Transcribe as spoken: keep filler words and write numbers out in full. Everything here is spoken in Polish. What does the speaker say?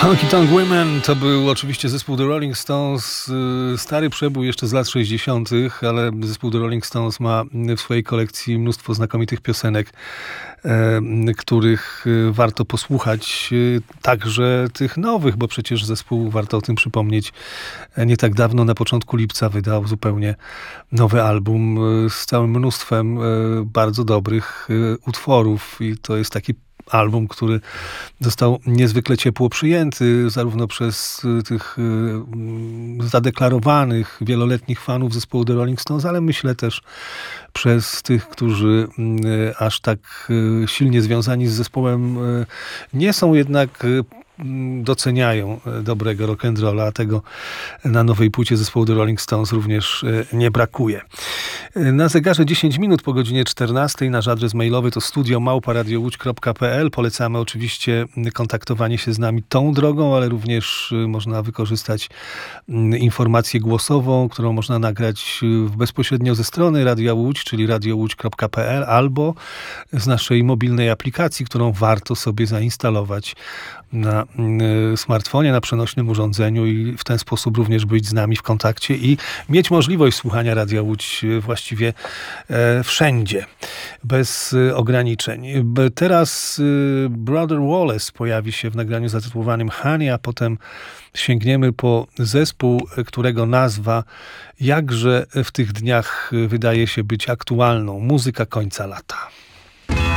Honky Tonk Women to był oczywiście zespół The Rolling Stones, stary przebój jeszcze z lat sześćdziesiątych, ale zespół The Rolling Stones ma w swojej kolekcji mnóstwo znakomitych piosenek, których warto posłuchać, także tych nowych, bo przecież zespół, warto o tym przypomnieć, nie tak dawno, na początku lipca wydał zupełnie nowy album z całym mnóstwem bardzo dobrych utworów i to jest taki album, który został niezwykle ciepło przyjęty zarówno przez tych zadeklarowanych, wieloletnich fanów zespołu The Rolling Stones, ale myślę też przez tych, którzy aż tak silnie związani z zespołem nie są, jednak doceniają dobrego rock'n'rolla, a tego na nowej płycie zespołu The Rolling Stones również nie brakuje. Na zegarze dziesięć minut po godzinie czternastej. Nasz adres mailowy to studio małpa radio łódź kropka p l. Polecamy oczywiście kontaktowanie się z nami tą drogą, ale również można wykorzystać informację głosową, którą można nagrać bezpośrednio ze strony Radia Łódź, czyli radio łódź kropka p l, albo z naszej mobilnej aplikacji, którą warto sobie zainstalować na smartfonie, na przenośnym urządzeniu i w ten sposób również być z nami w kontakcie i mieć możliwość słuchania Radia Łódź właściwie e, wszędzie, bez e, ograniczeń. Teraz e, Brother Wallace pojawi się w nagraniu zatytułowanym Honey, a potem sięgniemy po zespół, którego nazwa jakże w tych dniach wydaje się być aktualną. Muzyka końca lata.